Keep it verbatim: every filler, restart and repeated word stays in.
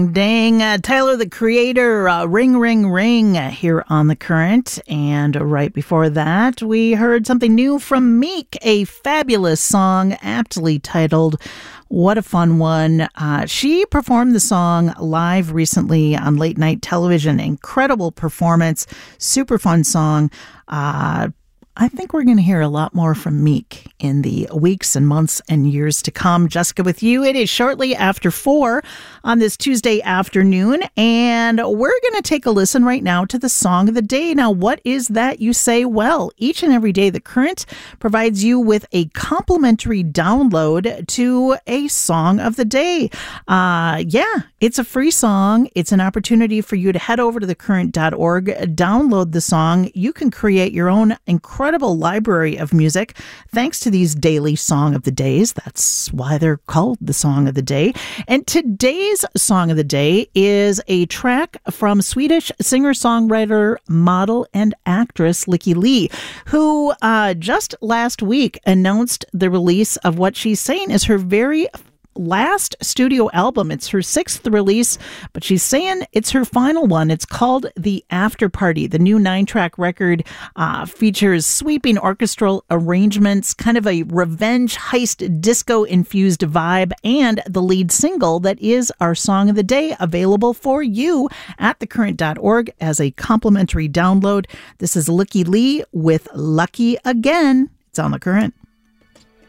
Dang, uh, Tyler, the Creator, uh, Ring, Ring, Ring uh, here on The Current. And right before that, we heard something new from Meek, a fabulous song aptly titled What a Fun One. Uh, she performed the song live recently on late night television. Incredible performance, super fun song. Uh, I think we're going to hear a lot more from Meek in the weeks and months and years to come. Jessica with you. It is shortly after four on this Tuesday afternoon, and we're going to take a listen right now to the song of the day. Now, what is that, you say? Well, each and every day, The Current provides you with a complimentary download to a song of the day. Uh, yeah, it's a free song. It's an opportunity for you to head over to the current dot org, download the song. You can create your own incredible incredible library of music thanks to these daily Song of the Days. That's why they're called the Song of the Day. And today's Song of the Day is a track from Swedish singer-songwriter, model, and actress Lykke Li, who uh, just last week announced the release of what she's saying is her very last studio album. It's her sixth release, but she's saying it's her final one. It's called The After Party. The new nine-track record uh, features sweeping orchestral arrangements, kind of a revenge heist disco-infused vibe, and the lead single that is our Song of the Day, available for you at the current dot org as a complimentary download. This is Lykke Li with Lucky Again. It's on The Current.